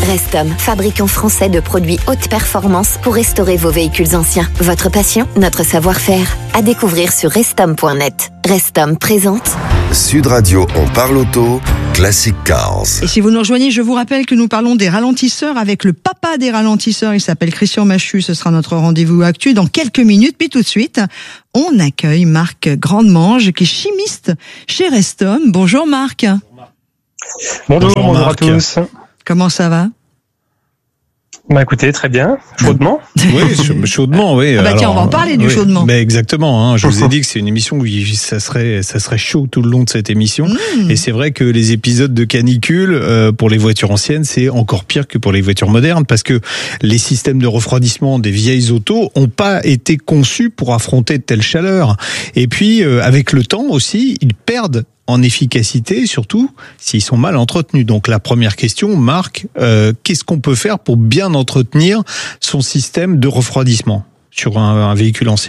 Restom, fabricant français de produits haute performance pour restaurer vos véhicules anciens. Votre passion, notre savoir-faire. À découvrir sur restom.net. Restom présente Sud Radio, on parle auto, Classic Cars. Et si vous nous rejoignez, je vous rappelle que nous parlons des ralentisseurs avec le papa des ralentisseurs. Il s'appelle Christian Machu. Ce sera notre rendez-vous actu dans quelques minutes. Puis tout de suite, on accueille Marc Grandemange, qui est chimiste chez Restom. Bonjour Marc. Bonjour à tous. Comment ça va ? Bah écoutez, très bien, chaudement. Oui, chaudement, oui. Bah tiens, on va en parler du chaudement. Mais exactement, hein, je vous ai dit que c'est une émission où ça serait chaud tout le long de cette émission. Et c'est vrai que les épisodes de canicule, pour les voitures anciennes, c'est encore pire que pour les voitures modernes, parce que les systèmes de refroidissement des vieilles autos ont pas été conçus pour affronter de telles chaleurs. Et puis, avec le temps aussi, ils perdent en efficacité, surtout s'ils sont mal entretenus. Donc la première question, Marc, qu'est-ce qu'on peut faire pour bien entretenir son système de refroidissement sur un véhicule ancien ?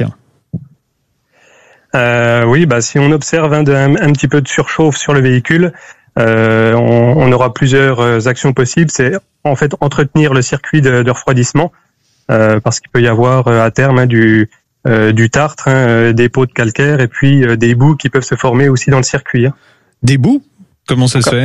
Si on observe un petit peu de surchauffe sur le véhicule, on aura plusieurs actions possibles. C'est en fait entretenir le circuit de refroidissement, parce qu'il peut y avoir à terme du tartre, des pots de calcaire et puis des boues qui peuvent se former aussi dans le circuit. Des boues ? Comment ça se fait ?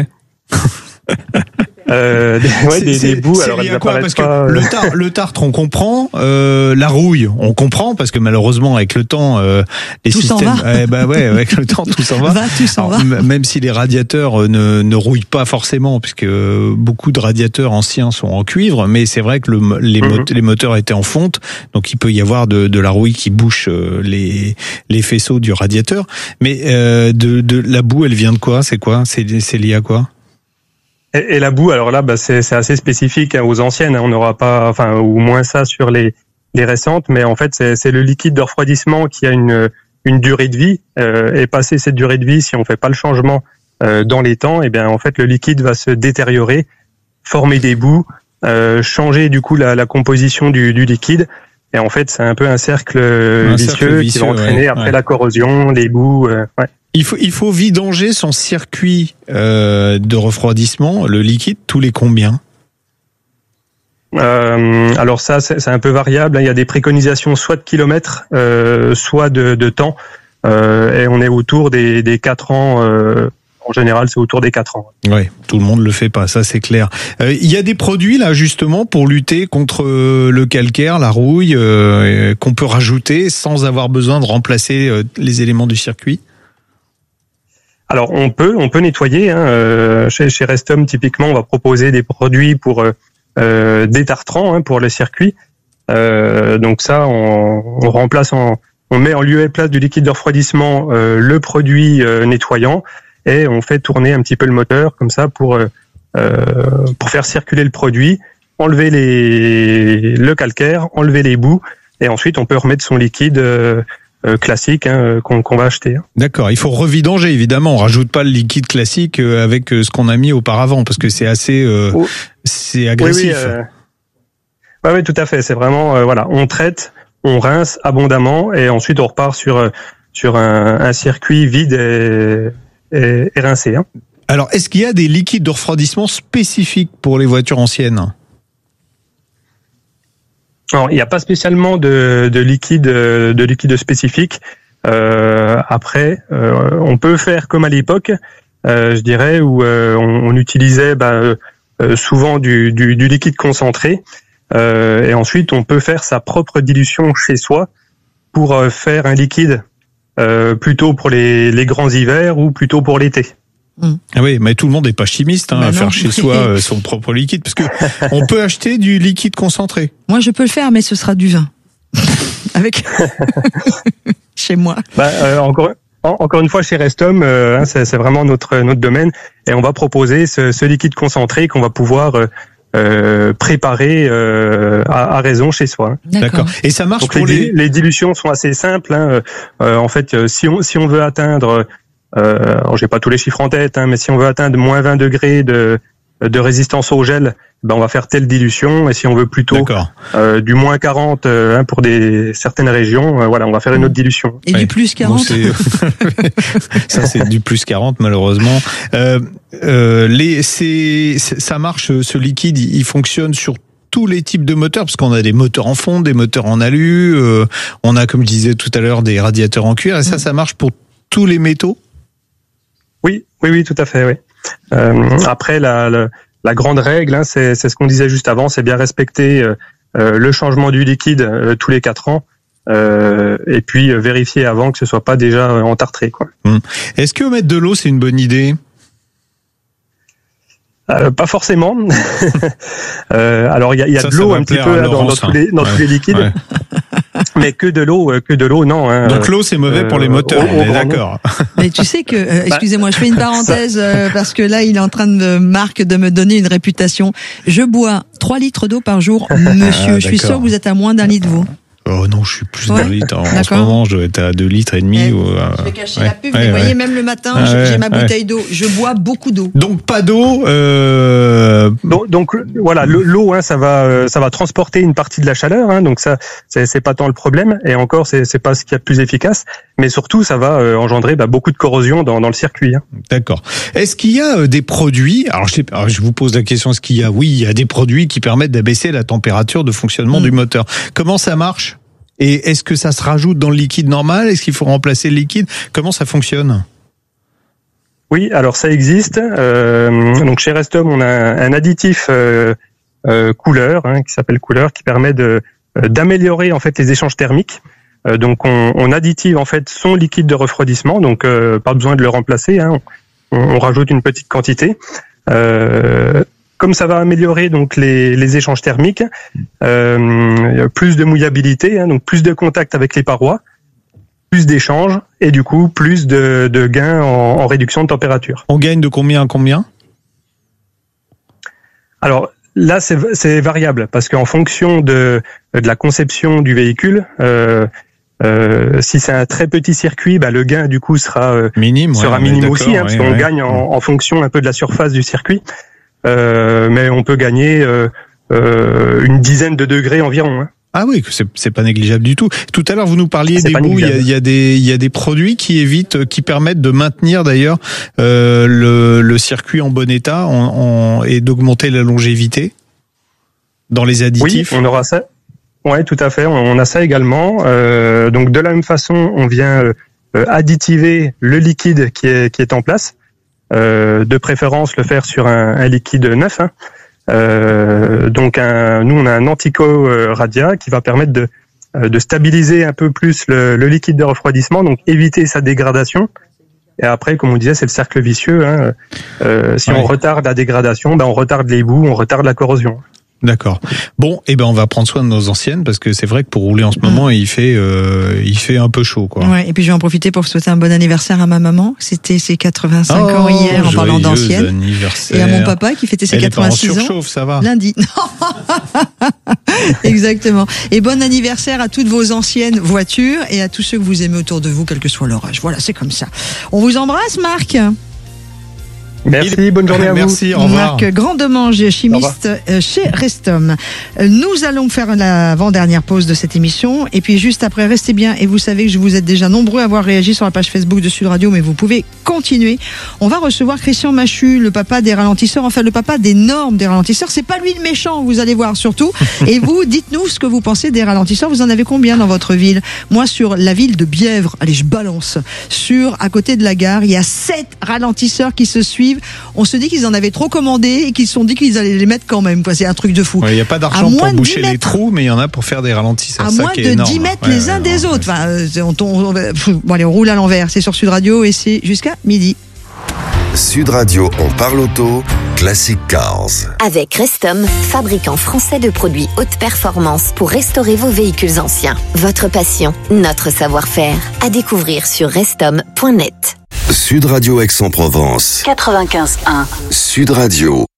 Des boues. Alors, il y a quoi ? Parce que le tartre, on comprend. La rouille, on comprend, parce que malheureusement, avec le temps, les tout systèmes, avec le temps, tout s'en va. Même si les radiateurs ne rouillent pas forcément, puisque beaucoup de radiateurs anciens sont en cuivre, mais c'est vrai que les moteurs étaient en fonte, donc il peut y avoir de la rouille qui bouche les faisceaux du radiateur. Mais de la boue, elle vient de quoi ? C'est quoi ? C'est lié à quoi ? Et la boue, alors là, c'est assez spécifique aux anciennes. On n'aura pas, ou moins ça sur les récentes, mais en fait, c'est le liquide de refroidissement qui a une durée de vie. Et passé cette durée de vie, si on fait pas le changement dans les temps, et bien en fait, le liquide va se détériorer, former des boues, changer du coup la composition du liquide. Et en fait, c'est un peu un cercle vicieux qui va entraîner après la corrosion, les boues. Il faut vidanger son circuit de refroidissement, le liquide, tous les combien ? Alors ça, c'est un peu variable. Il y a des préconisations soit de kilomètres, soit de temps. Et on est autour des 4 ans. En général, c'est autour des 4 ans. Oui, tout le monde le fait pas, ça c'est clair. Il y a des produits là justement pour lutter contre le calcaire, la rouille, qu'on peut rajouter sans avoir besoin de remplacer les éléments du circuit ? Alors on peut nettoyer. Chez Restom, typiquement, on va proposer des produits pour détartrants pour le circuit. Donc ça, on remplace, on met en lieu et place du liquide de refroidissement le produit nettoyant. Et on fait tourner un petit peu le moteur comme ça pour faire circuler le produit, enlever le calcaire, enlever les boues, et ensuite on peut remettre son liquide classique qu'on va acheter. D'accord, il faut revidanger évidemment, on rajoute pas le liquide classique avec ce qu'on a mis auparavant parce que c'est assez c'est agressif. Oui, tout à fait, c'est vraiment on traite, on rince abondamment et ensuite on repart sur un circuit vide et rincé. Alors, est-ce qu'il y a des liquides de refroidissement spécifiques pour les voitures anciennes ? Alors, il n'y a pas spécialement de liquide spécifique. Après, on peut faire comme à l'époque, je dirais, où on utilisait souvent du liquide concentré. Et ensuite, on peut faire sa propre dilution chez soi pour faire un liquide plutôt pour les grands hivers ou plutôt pour l'été. Ah oui, mais tout le monde n'est pas chimiste à faire chez soi son propre liquide, parce que on peut acheter du liquide concentré. Moi, je peux le faire, mais ce sera du vin. Avec chez moi. Encore une fois, chez Restom, c'est vraiment notre domaine, et on va proposer ce liquide concentré qu'on va pouvoir préparer à raison chez soi. D'accord. Et ça marche. Donc pour les dilutions sont assez simples. En fait, si on veut atteindre, alors j'ai pas tous les chiffres en tête, mais si on veut atteindre moins 20 degrés de de résistance au gel, on va faire telle dilution. Et si on veut plutôt du moins 40 pour certaines régions, on va faire une autre dilution. Et du plus 40 ça, c'est du plus 40, malheureusement. Ça marche, ce liquide, il fonctionne sur tous les types de moteurs, parce qu'on a des moteurs en fonte, des moteurs en alu, on a, comme je disais tout à l'heure, des radiateurs en cuir, et ça marche pour tous les métaux? Oui, tout à fait, oui. Après, la grande règle, c'est ce qu'on disait juste avant, c'est bien respecter le changement du liquide tous les 4 ans, et puis vérifier avant que ce soit pas déjà entartré, quoi. Est-ce que mettre de l'eau, c'est une bonne idée? Pas forcément. Alors il y a de l'eau un petit peu dans tous les liquides. Ouais. Mais que de l'eau, non. Donc l'eau, c'est mauvais pour les moteurs, on est d'accord. Mais tu sais que, excusez-moi, je fais une parenthèse parce que là, il est en train Marc, de me donner une réputation. Je bois 3 litres d'eau par jour, monsieur. Je suis sûr que vous êtes à moins d'1 litre, vous. Oh non, je suis plus d'un litre. En ce moment, je dois être à 2 litres et demi. Je vais cacher la pub, mais vous voyez, même le matin, j'ai ma bouteille d'eau. Je bois beaucoup d'eau. Donc pas d'eau. Donc voilà, l'eau, ça va transporter une partie de la chaleur. Donc ça, c'est pas tant le problème. Et encore, c'est pas ce qu'il y a de plus efficace. Mais surtout, ça va engendrer beaucoup de corrosion dans le circuit. D'accord. Est-ce qu'il y a des produits? Alors je vous pose la question. Est-ce qu'il y a? Oui, il y a des produits qui permettent d'abaisser la température de fonctionnement du moteur. Comment ça marche? Et est-ce que ça se rajoute dans le liquide normal? Est-ce qu'il faut remplacer le liquide? Comment ça fonctionne? Oui, alors ça existe. Donc chez Restom, on a un additif couleur qui s'appelle couleur, qui permet d'améliorer en fait les échanges thermiques. Donc on additive en fait son liquide de refroidissement, donc pas besoin de le remplacer. On rajoute une petite quantité. Comme ça va améliorer donc les échanges thermiques, plus de mouillabilité, donc plus de contact avec les parois, plus d'échanges et du coup plus de gains en réduction de température. On gagne de combien à combien? Alors là c'est variable parce qu'en fonction de la conception du véhicule, si c'est un très petit circuit, le gain du coup sera minime aussi, parce qu'on gagne en fonction un peu de la surface du circuit. Mais on peut gagner une dizaine de degrés environ. Ah oui, c'est pas négligeable du tout. Tout à l'heure, vous nous parliez des bouts. Il y a des produits qui permettent de maintenir d'ailleurs le circuit en bon état et d'augmenter la longévité dans les additifs. Oui, on aura ça. Ouais, tout à fait. On a ça également. Donc de la même façon, on vient additiver le liquide qui est en place. De préférence le faire sur un liquide neuf. Donc nous on a un Antico Radia qui va permettre de stabiliser un peu plus le liquide de refroidissement, donc éviter sa dégradation. Et après, comme on disait, c'est le cercle vicieux. Si on retarde la dégradation, on retarde les bouts, on retarde la corrosion. D'accord. Bon, on va prendre soin de nos anciennes parce que c'est vrai que pour rouler en ce moment, il fait un peu chaud, quoi. Ouais. Et puis je vais en profiter pour souhaiter un bon anniversaire à ma maman. C'était ses 85 ans hier, en parlant d'anciennes. Et à mon papa qui fêtait ses 86 ans. Surchauffe, ça va. Lundi. Exactement. Et bon anniversaire à toutes vos anciennes voitures et à tous ceux que vous aimez autour de vous, quel que soit leur âge. Voilà, c'est comme ça. On vous embrasse, Marc. Merci, bonne journée à vous. Merci, au revoir. Marc Grandemange, chimiste chez Restom. Nous allons faire l'avant-dernière pause de cette émission et puis juste après, restez bien et vous savez que vous êtes déjà nombreux à avoir réagi sur la page Facebook de Sud Radio, mais vous pouvez continuer. On va recevoir Christian Machu, le papa des ralentisseurs, enfin le papa des normes des ralentisseurs. C'est pas lui le méchant, vous allez voir surtout. Et vous, dites-nous ce que vous pensez des ralentisseurs. Vous en avez combien dans votre ville? Moi, sur la ville de Bièvre, allez, je balance. À côté de la gare, il y a 7 ralentisseurs qui se suivent. On se dit qu'ils en avaient trop commandé et qu'ils se sont dit qu'ils allaient les mettre quand même. C'est un truc de fou. Il n'y a pas d'argent pour boucher les trous, mais il y en a pour faire des ralentisseurs. À moins de 10 mètres les uns des autres. Bon, allez, on roule à l'envers. C'est sur Sud Radio et c'est jusqu'à midi. Sud Radio, on parle auto, Classic Cars. Avec Restom, fabricant français de produits haute performance pour restaurer vos véhicules anciens. Votre passion, notre savoir-faire. À découvrir sur restom.net. Sud Radio Aix-en-Provence. 95.1. Sud Radio.